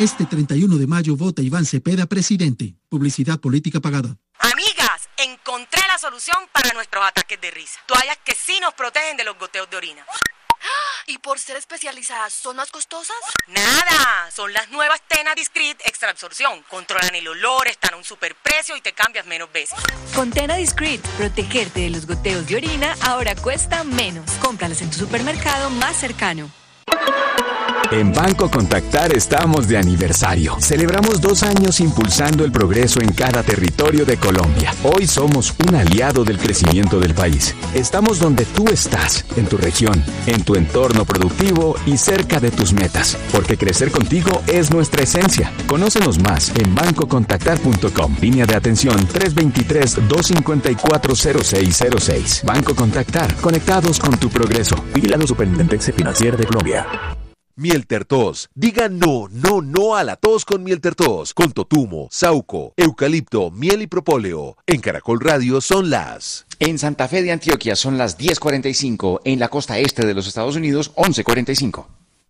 Este 31 de mayo vota Iván Cepeda presidente. Publicidad política pagada. Amigas, encontré la solución para nuestros ataques de risa. Toallas que sí nos protegen de los goteos de orina. ¿Y por ser especializadas son más costosas? Nada, son las nuevas Tena Discreet Extra Absorción. Controlan el olor, están a un superprecio y te cambias menos veces. Con Tena Discreet, protegerte de los goteos de orina ahora cuesta menos. Cómpralas en tu supermercado más cercano. En Banco Contactar estamos de aniversario. Celebramos 2 años impulsando el progreso en cada territorio de Colombia. Hoy somos un aliado del crecimiento del país. Estamos donde tú estás, en tu región, en tu entorno productivo y cerca de tus metas. Porque crecer contigo es nuestra esencia. Conócenos más en bancocontactar.com. Línea de atención 323-254-0606. Banco Contactar. Conectados con tu progreso. Vigilado Superintendencia Financiera de Colombia. Miel Tertos. Diga no, no, no a la tos con Miel Tertos. Con totumo, sauco, eucalipto, miel y propóleo. En Caracol Radio son las... En Santa Fe de Antioquia son las 10:45. En la costa este de los Estados Unidos, 11:45.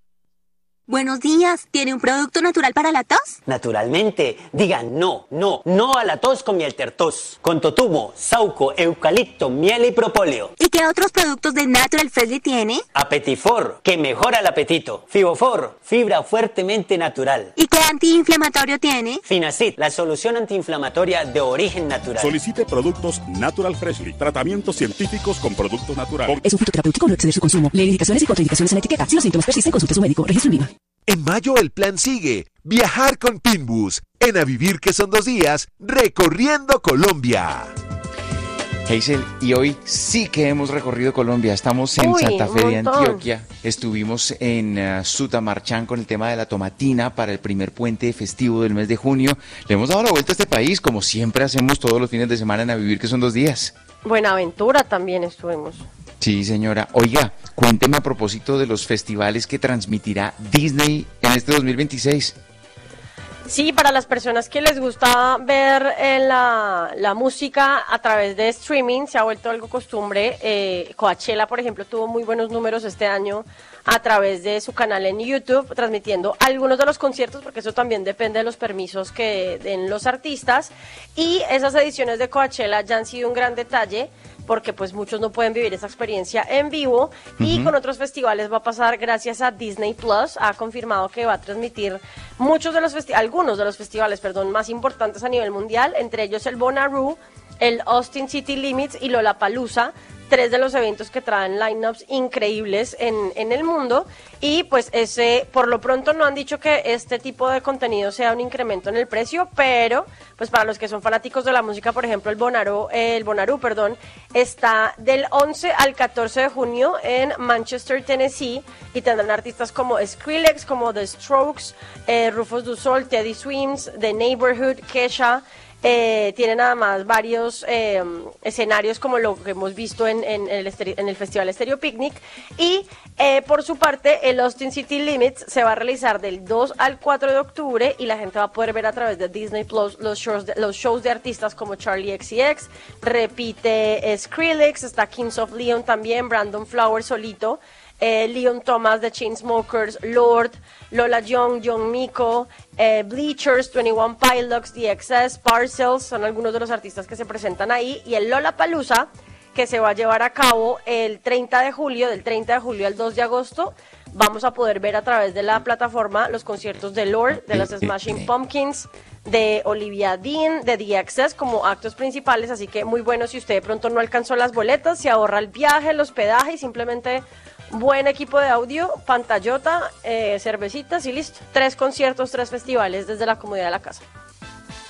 Buenos días, ¿tiene un producto natural para la tos? Naturalmente, diga no, no, no a la tos con Miel Tertos. Con totumo, sauco, eucalipto, miel y propóleo. ¿Y qué otros productos de Natural Freshly tiene? Apetifor, que mejora el apetito. Fibofor, fibra fuertemente natural. ¿Y qué antiinflamatorio tiene? Finacid, la solución antiinflamatoria de origen natural. Solicite productos Natural Freshly, tratamientos científicos con productos naturales. Es un fitoterapéutico, no exceder su consumo. Lee indicaciones y contraindicaciones en la etiqueta. Si los síntomas persisten, consulte a su médico. Registro en Viva. En mayo el plan sigue. Viajar con Pinbus. En A Vivir que son 2 días, recorriendo Colombia. Hazel, y hoy sí que hemos recorrido Colombia. Estamos en Santa Fe de Antioquia. Estuvimos en Sutamarchán con el tema de la tomatina para el primer puente festivo del mes de junio. Le hemos dado la vuelta a este país, como siempre hacemos todos los fines de semana en A Vivir que son 2 días. Buenaventura también estuvimos. Sí, señora. Oiga, cuénteme a propósito de los festivales que transmitirá Disney en este 2026. Sí, para las personas que les gusta ver la música a través de streaming, se ha vuelto algo costumbre. Coachella, por ejemplo, tuvo muy buenos números este año a través de su canal en YouTube, transmitiendo algunos de los conciertos, porque eso también depende de los permisos que den los artistas. Y esas ediciones de Coachella ya han sido un gran detalle, porque pues muchos no pueden vivir esa experiencia en vivo. Y con otros festivales va a pasar gracias a Disney Plus. Ha confirmado que va a transmitir algunos de los festivales más importantes a nivel mundial, entre ellos el Bonnaroo, el Austin City Limits y Lollapalooza, 3 de los eventos que traen lineups increíbles en el mundo. Y pues por lo pronto no han dicho que este tipo de contenido sea un incremento en el precio, pero pues para los que son fanáticos de la música, por ejemplo, el Bonnaroo, está del 11 al 14 de junio en Manchester, Tennessee, y tendrán artistas como Skrillex, como The Strokes, Rufus Du Sol, Teddy Swims, The Neighborhood, Kesha. Tienen además varios escenarios como lo que hemos visto en el Festival Stereo Picnic. Y por su parte, el Austin City Limits se va a realizar del 2 al 4 de octubre y la gente va a poder ver a través de Disney Plus los shows de artistas como Charlie XCX, repite Skrillex, está Kings of Leon también, Brandon Flowers solito, Leon Thomas, The Chainsmokers, Lorde, Lola Young, Young Miko, Bleachers, 21 Pilots, DXS, Parcels, son algunos de los artistas que se presentan ahí. Y el Lollapalooza, que se va a llevar a cabo el 30 de julio, del 30 de julio al 2 de agosto, vamos a poder ver a través de la plataforma los conciertos de Lorde, de los Smashing Pumpkins, de Olivia Dean, de DXS como actos principales, así que muy bueno si usted de pronto no alcanzó las boletas, se ahorra el viaje, el hospedaje y simplemente buen equipo de audio, pantallota, cervecitas y listo. 3 conciertos, 3 festivales desde la comodidad de la casa.